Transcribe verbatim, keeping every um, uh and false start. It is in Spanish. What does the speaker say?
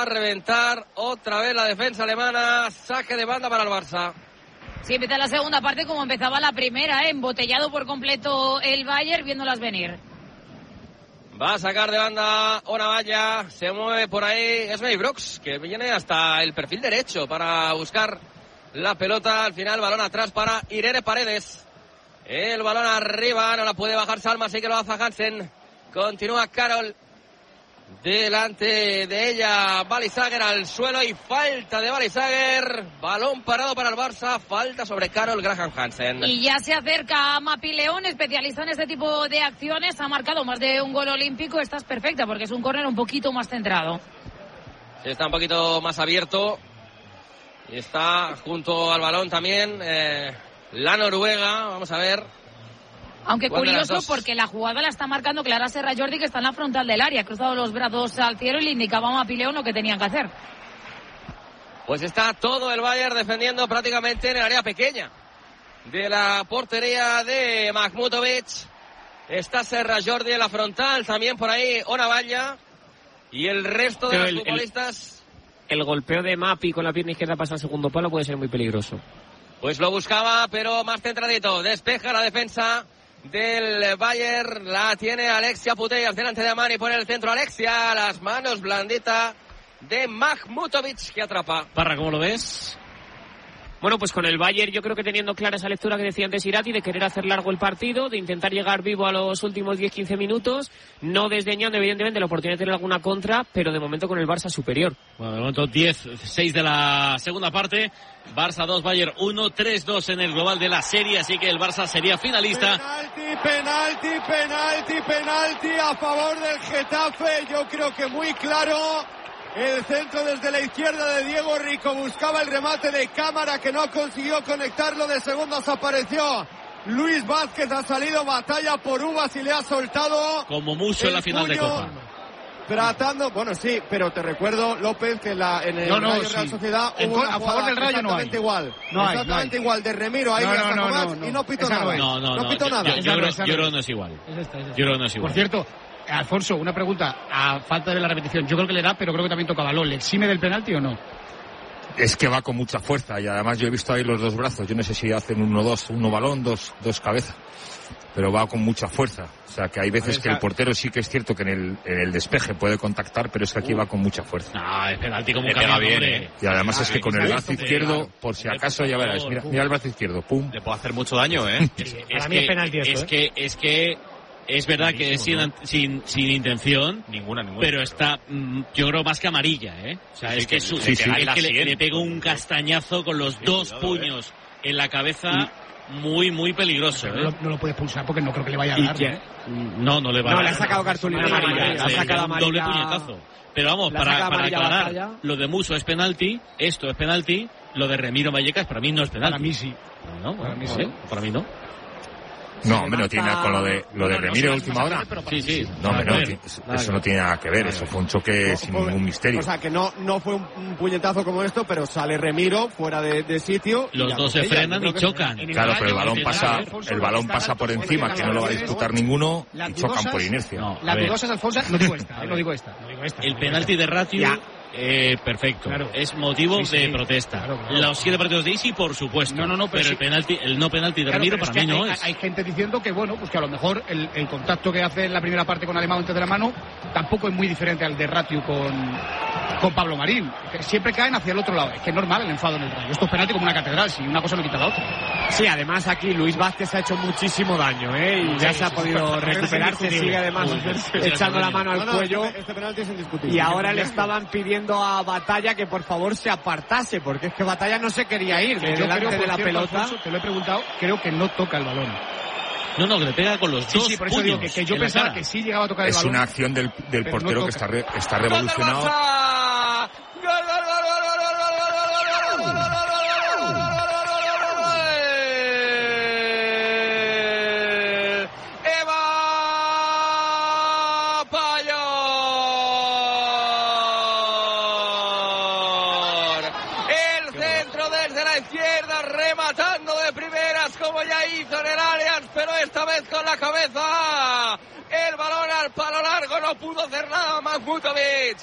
reventar otra vez la defensa alemana. Saque de banda para el Barça. Sí, empieza la segunda parte como empezaba la primera, ¿eh? Embotellado por completo el Bayern, viéndolas venir. Va a sacar de banda Onavalla, se mueve por ahí Esmey Brooks, que viene hasta el perfil derecho para buscar la pelota. Al final, balón atrás para Irene Paredes. El balón arriba, no la puede bajar Salma, así que lo hace Hansen. Continúa Carol. Delante de ella, Balisager al suelo y falta de Balisager. Balón parado para el Barça, falta sobre Carol Graham Hansen. Y ya se acerca a Mapi León, especialista en este tipo de acciones. Ha marcado más de un gol olímpico. Esta es perfecta porque es un córner un poquito más centrado. Sí, está un poquito más abierto. Y está junto al balón también eh, la Noruega. Vamos a ver. Aunque curioso porque la jugada la está marcando Clara Serra Jordi, que está en la frontal del área. Ha cruzado los brazos al cielo y le indicaba a Mapi León lo que tenían que hacer. Pues está todo el Bayern defendiendo prácticamente en el área pequeña de la portería de Mahmutovic. Está Serra Jordi en la frontal, también por ahí Onavalla y el resto de Pero los el, futbolistas. El, el golpeo de Mapi con la pierna izquierda pasa al segundo palo, puede ser muy peligroso. Pues lo buscaba, pero más centradito. Despeja la defensa del Bayern, la tiene Alexia Putellas delante de Amani, pone el centro Alexia, las manos blandita de Mahmutovic que atrapa. Parra, ¿cómo lo ves? Bueno, pues con el Bayern yo creo que teniendo clara esa lectura que decía antes Irati, de querer hacer largo el partido, de intentar llegar vivo a los últimos diez quince minutos, no desdeñando evidentemente la oportunidad de tener alguna contra, pero de momento con el Barça superior. Bueno, de momento diez seis de la segunda parte, Barça dos, Bayern uno, tres dos en el global de la serie, así que el Barça sería finalista. Penalti, penalti, penalti, penalti a favor del Getafe, yo creo que muy claro. El centro desde la izquierda de Diego Rico, buscaba el remate de Cámara que no consiguió conectarlo, de segundos apareció Luis Vázquez, ha salido batalla por uvas y le ha soltado como mucho en la final de Copa. Tratando, bueno sí, pero te recuerdo, López, que en, la, en el no, no, Rayo sí. Real Sociedad en, hubo una a favor del Rayo no hay. Exactamente igual, no hay, exactamente no hay. igual de Remiro ahí no, no, no, no, no, y no pitó esa nada. No, no, no, no pitó yo, nada. Yo, yo, creo, yo creo que no es igual. Es esta, es esta. Yo creo que no es igual. Por cierto, Alfonso, una pregunta, a falta de ver la repetición, yo creo que le da, pero creo que también toca balón. ¿Le exime del penalti o no? Es que va con mucha fuerza y además yo he visto ahí los dos brazos. Yo no sé si hacen uno dos, uno balón, dos, dos cabezas, pero va con mucha fuerza. O sea que hay veces ver, que el portero sí que es cierto que en el, en el despeje puede contactar, pero es que aquí uh. va con mucha fuerza. No, es penalti como que pega bien, eh. Y además ah, es que con el brazo izquierdo, por si acaso, ya verás, mira, mira el brazo izquierdo, pum. Le puede hacer mucho daño, ¿eh? es, es, que, es penalti esto, es, ¿eh? que, es que es verdad que es sin, ¿no? sin, sin intención, ninguna, ninguna, pero está, mm, yo creo, más que amarilla, ¿eh? O sea, sí, es que, su, sí, sí, es que le, le pega un castañazo con los sí, dos cuidado, puños eh. en la cabeza, y, muy, muy peligroso. No, ¿eh? lo, no lo puedes pulsar porque no creo que le vaya a dar. ¿eh? No, no le va a dar. No, le ha sacado cartulina amarilla. Le ha sacado un doble puñetazo. Pero vamos, para, para aclarar, lo de Muso es penalti, esto es penalti, lo de Remiro Vallecas para mí no es penalti. Para mí sí. No, para, mí, sí. para mí no. No, hombre, no tiene nada con lo de lo de Remiro última hora. Sí, sí. No, hombre, no, eso no tiene nada que ver, eso fue un choque sin ningún misterio. O sea, que no no fue un puñetazo como esto, pero sale Remiro fuera de, de sitio. Los dos se frenan y chocan. Claro, pero el balón pasa el balón pasa por encima, que no lo va a disputar ninguno, y chocan por inercia. La dudosa es Alfonso, no digo esta, no digo esta. El penalti de Ratio... Eh, perfecto, claro. Es motivo sí, de sí. protesta. Claro, claro. Los siete partidos de Isi, por supuesto. No, no, no, pero, pero sí. el penalti, el no penalti de claro, Ramiro para mí no hay, es. Hay gente diciendo que bueno, pues que a lo mejor el, el contacto que hace en la primera parte con Alemán antes de la mano tampoco es muy diferente al de Ratio con, con Pablo Marín. Que siempre caen hacia el otro lado. Es que es normal el enfado en el Rayo. Esto es penalti como una catedral, si una cosa no quita la otra. Sí, además aquí Luis Vázquez ha hecho muchísimo daño, ¿eh? Y ya sí, se ha podido recuperarse, sigue además echando la mano al no, cuello. No, este penalti es indiscutible. Y ahora le estaban pidiendo a Batalla que por favor se apartase, porque es que Batalla no se quería ir de delante creo, de la cierto, pelota. Alfonso, te lo he preguntado, creo que no toca el balón. No, no, que le pega con los sí, dos sí, por eso puños digo que, que yo pensaba que sí llegaba a tocar el es balón. Es una acción del, del portero no que está, re, está revolucionado. ¡Gol, gol, gol, gol, gol, gol, gol! Como ya hizo en el Allianz, pero esta vez con la cabeza. El balón al palo largo, no pudo hacer nada Mahmutovic.